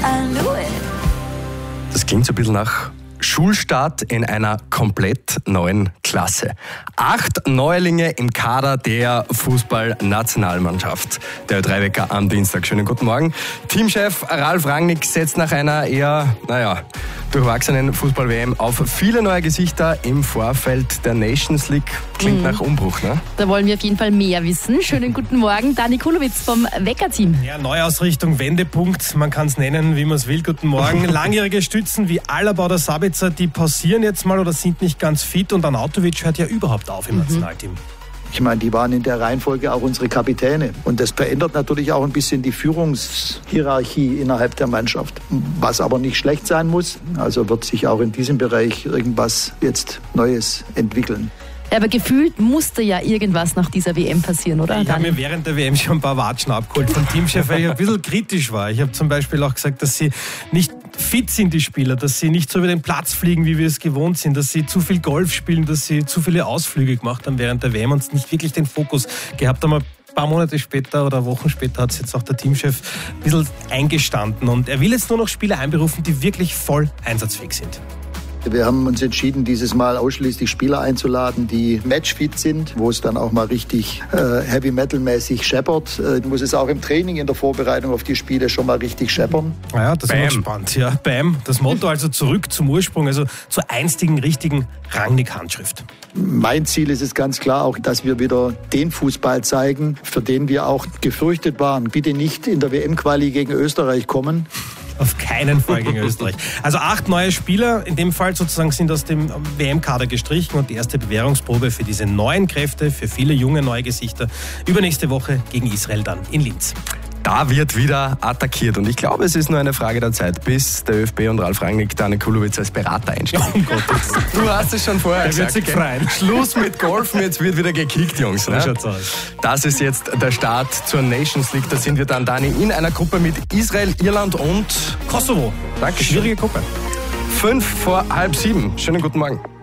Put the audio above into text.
I knew it. Das klingt so ein bisschen nach Schulstart in einer komplett neuen Klasse. 8 Neulinge im Kader der Fußballnationalmannschaft. Der Dreiwecker am Dienstag. Schönen guten Morgen. Teamchef Ralf Rangnick setzt nach einer eher, durchwachsenen Fußball-WM auf viele neue Gesichter im Vorfeld der Nations League. Klingt nach Umbruch, ne? Da wollen wir auf jeden Fall mehr wissen. Schönen guten Morgen, Dani Kulowitz vom Wecker-Team. Ja, Neuausrichtung, Wendepunkt, man kann es nennen, wie man es will. Guten Morgen. Langjährige Stützen wie Alaba oder Sabitzer, die pausieren jetzt mal oder sind nicht ganz fit und Arnautovic hört ja überhaupt auf im Nationalteam. Ich meine, die waren in der Reihenfolge auch unsere Kapitäne. Und das verändert natürlich auch ein bisschen die Führungshierarchie innerhalb der Mannschaft. Was aber nicht schlecht sein muss. Also wird sich auch in diesem Bereich irgendwas jetzt Neues entwickeln. Aber gefühlt musste ja irgendwas nach dieser WM passieren, oder? Ich habe mir während der WM schon ein paar Watschen abgeholt vom Teamchef, weil ich ein bisschen kritisch war. Ich habe zum Beispiel auch gesagt, dass sie nicht fit sind, die Spieler, dass sie nicht so über den Platz fliegen, wie wir es gewohnt sind, dass sie zu viel Golf spielen, dass sie zu viele Ausflüge gemacht haben während der WM und nicht wirklich den Fokus gehabt haben. Ein paar Monate später oder Wochen später hat es jetzt auch der Teamchef ein bisschen eingestanden und er will jetzt nur noch Spieler einberufen, die wirklich voll einsatzfähig sind. Wir haben uns entschieden, dieses Mal ausschließlich Spieler einzuladen, die matchfit sind, wo es dann auch mal richtig Heavy-Metal-mäßig scheppert. Muss es auch im Training, in der Vorbereitung auf die Spiele schon mal richtig scheppern. Ja, das war spannend. Ja, Bam. Das Motto also zurück zum Ursprung, also zur einstigen, richtigen Rangnick-Handschrift. Mein Ziel ist es ganz klar auch, dass wir wieder den Fußball zeigen, für den wir auch gefürchtet waren. Bitte nicht in der WM-Quali gegen Österreich kommen. Auf keinen Fall gegen Österreich. Also 8 neue Spieler, in dem Fall sozusagen sind aus dem WM-Kader gestrichen und die erste Bewährungsprobe für diese neuen Kräfte, für viele junge neue Gesichter, übernächste Woche gegen Israel dann in Linz. Da wird wieder attackiert und ich glaube, es ist nur eine Frage der Zeit, bis der ÖFB und Ralf Rangnick Dani Kulowitz als Berater einstellen. Oh Gott, du hast es schon vorher gesagt. Der wird sich freuen. Schluss mit Golfen, jetzt wird wieder gekickt, Jungs. Ne? Schaut's aus. Das ist jetzt der Start zur Nations League. Da sind wir dann, Dani, in einer Gruppe mit Israel, Irland und Kosovo. Danke. Schwierige Gruppe. 6:05. Schönen guten Morgen.